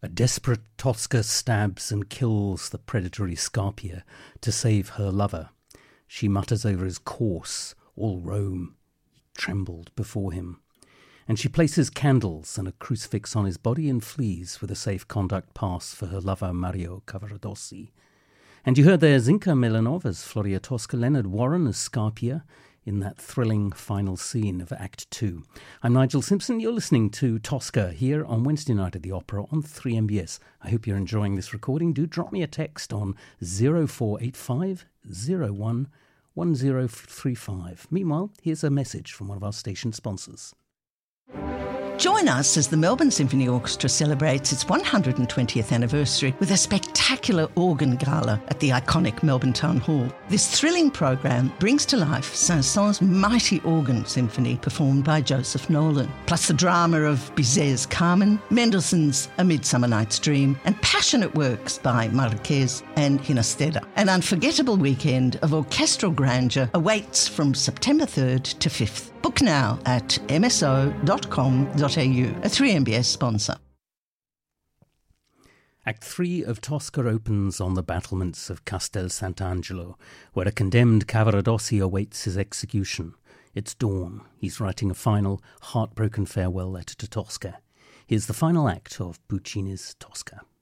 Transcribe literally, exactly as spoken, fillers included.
A desperate Tosca stabs and kills the predatory Scarpia to save her lover. She mutters over his corse, all Rome trembled before him. And she places candles and a crucifix on his body and flees with a safe conduct pass for her lover Mario Cavaradossi. And you heard there Zinka Milanov as Floria Tosca, Leonard Warren as Scarpia in that thrilling final scene of Act Two. I'm Nigel Simpson. You're listening to Tosca here on Wednesday night at the Opera on three M B S. I hope you're enjoying this recording. Do drop me a text on zero four eight five zero one one zero three five. Meanwhile, here's a message from one of our station sponsors. Join us as the Melbourne Symphony Orchestra celebrates its one hundred twentieth anniversary with a spectacular organ gala at the iconic Melbourne Town Hall. This thrilling program brings to life Saint-Saëns' mighty organ symphony performed by Joseph Nolan, plus the drama of Bizet's Carmen, Mendelssohn's A Midsummer Night's Dream, and passionate works by Marquez and Ginastera. An unforgettable weekend of orchestral grandeur awaits from September third to fifth. Book now at m s o dot com dot a u, a three M B S sponsor. Act three of Tosca opens on the battlements of Castel Sant'Angelo, where a condemned Cavaradossi awaits his execution. It's dawn. He's writing a final, heartbroken farewell letter to Tosca. Here's the final act of Puccini's Tosca.